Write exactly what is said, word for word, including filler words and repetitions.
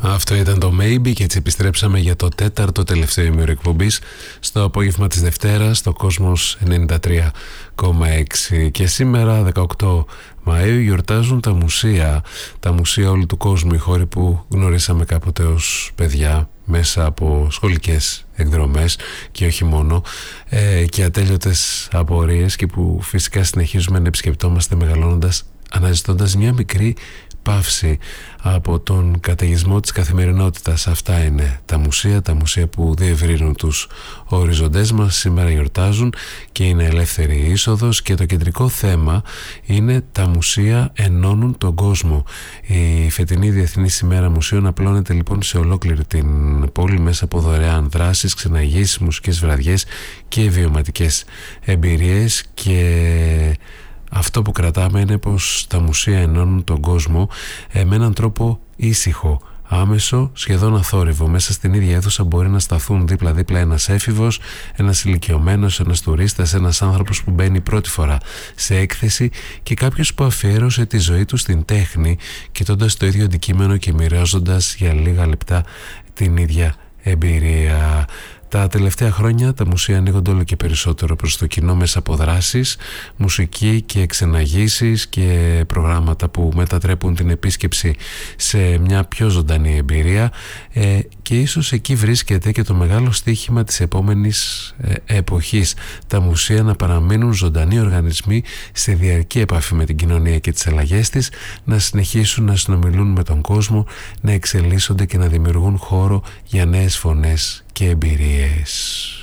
Αυτό ήταν το Maybe και έτσι επιστρέψαμε για το τέταρτο τελευταίο ημίωρο εκπομπής στο απόγευμα της Δευτέρας στο Κόσμος ενενήντα τρία κόμμα έξι. Και σήμερα δεκαοκτώ Μαΐου γιορτάζουν τα μουσεία, τα μουσεία όλου του κόσμου, οι χώροι που γνωρίσαμε κάποτε ως παιδιά μέσα από σχολικές εκδρομές και όχι μόνο, ε, και ατέλειωτες απορίες, και που φυσικά συνεχίζουμε να επισκεπτόμαστε μεγαλώνοντας, αναζητώντας μια μικρή παύση από τον καταιγισμό της καθημερινότητας. Αυτά είναι τα μουσεία, τα μουσεία που διευρύνουν τους οριζοντές μας. Σήμερα γιορτάζουν και είναι ελεύθερη είσοδος, και το κεντρικό θέμα είναι τα μουσεία ενώνουν τον κόσμο. Η φετινή Διεθνής ημέρα μουσείων απλώνεται λοιπόν σε ολόκληρη την πόλη μέσα από δωρεάν δράσεις, ξεναγήσεις, μουσικές βραδιές και βιωματικές εμπειρίες. Και αυτό που κρατάμε είναι πως τα μουσεία ενώνουν τον κόσμο με έναν τρόπο ήσυχο, άμεσο, σχεδόν αθόρυβο. Μέσα στην ίδια αίθουσα μπορεί να σταθούν δίπλα-δίπλα ένας έφηβος, ένας ηλικιωμένος, ένας τουρίστας, ένας άνθρωπος που μπαίνει πρώτη φορά σε έκθεση και κάποιος που αφιέρωσε τη ζωή του στην τέχνη, κοιτώντας το ίδιο αντικείμενο και μοιράζοντας για λίγα λεπτά την ίδια εμπειρία. Τα τελευταία χρόνια τα μουσεία ανοίγονται όλο και περισσότερο προς το κοινό μέσα από δράσεις, μουσική και ξεναγήσεις και προγράμματα που μετατρέπουν την επίσκεψη σε μια πιο ζωντανή εμπειρία, ε, και ίσως εκεί βρίσκεται και το μεγάλο στοίχημα της επόμενης ε, εποχής. Τα μουσεία να παραμείνουν ζωντανοί οργανισμοί σε διαρκή επαφή με την κοινωνία και τις αλλαγές της, να συνεχίσουν να συνομιλούν με τον κόσμο, να εξελίσσονται και να δημιουργούν χώρο για νέες φωνές και εμπειρίες.